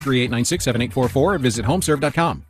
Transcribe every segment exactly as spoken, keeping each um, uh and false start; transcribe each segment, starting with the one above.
three eight nine six, seven eight four four or visit homeserve dot com.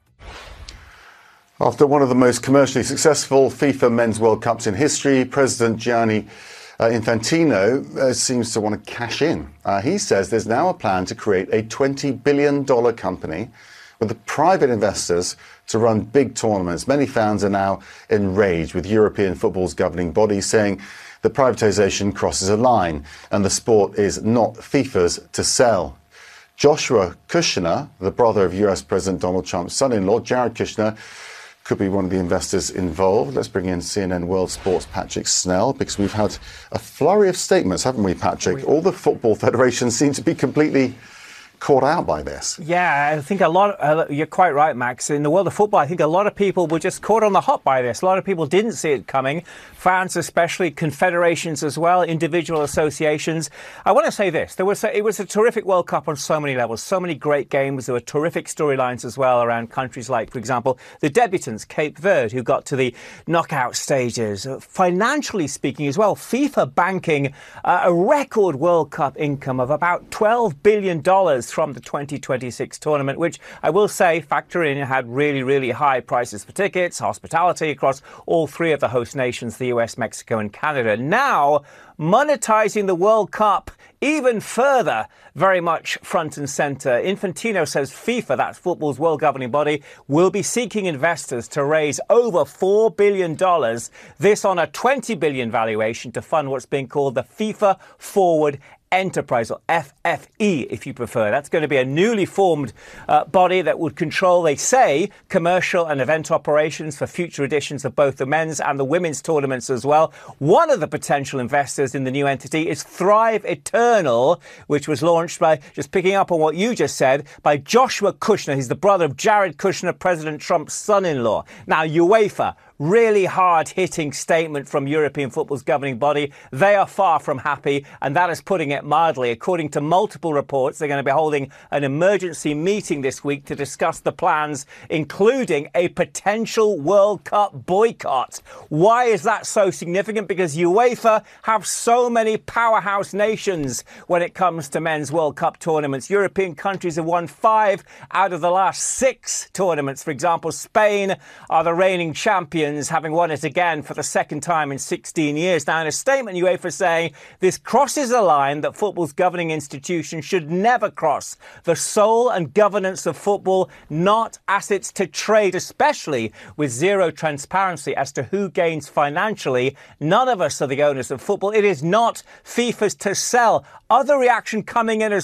After one of the most commercially successful FIFA Men's World Cups in history, President Gianni uh, Infantino uh, seems to want to cash in. Uh, he says there's now a plan to create a twenty billion dollars company with the private investors to run big tournaments. Many fans are now enraged with European football's governing body saying that privatization crosses a line and the sport is not FIFA's to sell. Joshua Kushner, the brother of U S President Donald Trump's son-in-law, Jared Kushner, could be one of the investors involved. Let's bring in C N N World Sports' Patrick Snell, because we've had a flurry of statements, haven't we, Patrick? All the football federations seem to be completely caught out by this. Yeah, I think a lot, uh, you're quite right, Max. In the world of football, I think a lot of people were just caught on the hop by this. A lot of people didn't see it coming. Fans especially, confederations as well, individual associations. I want to say this. There was a, it was a terrific World Cup on so many levels, so many great games. There were terrific storylines as well around countries like, for example, the debutants, Cape Verde, who got to the knockout stages. Financially speaking as well, FIFA banking uh, a record World Cup income of about twelve billion dollars from the twenty twenty-six tournament, which I will say, factor in, had really, really high prices for tickets, hospitality across all three of the host nations, the U S, Mexico and Canada. Now, monetizing the World Cup even further, very much front and centre. Infantino says FIFA, that's football's world governing body, will be seeking investors to raise over four billion dollars, this on a twenty billion dollars valuation to fund what's being called the FIFA Forward Enterprise, or F F E, if you prefer. That's going to be a newly formed uh, body that would control, they say, commercial and event operations for future editions of both the men's and the women's tournaments as well. One of the potential investors in the new entity is Thrive Eternal, which was launched by, just picking up on what you just said, by Joshua Kushner. He's the brother of Jared Kushner, President Trump's son-in-law. Now, UEFA, really hard-hitting statement from European football's governing body. They are far from happy, and that is putting it mildly. According to multiple reports, they're going to be holding an emergency meeting this week to discuss the plans, including a potential World Cup boycott. Why is that so significant? Because UEFA have so many powerhouse nations when it comes to men's World Cup tournaments. European countries have won five out of the last six tournaments. For example, Spain are the reigning champions, having won it again for the second time in sixteen years. Now, in a statement, UEFA saying this crosses a line that football's governing institution should never cross. The soul and governance of football, not assets to trade, especially with zero transparency as to who gains financially. None of us are the owners of football. It is not FIFA's to sell. Other reaction coming in as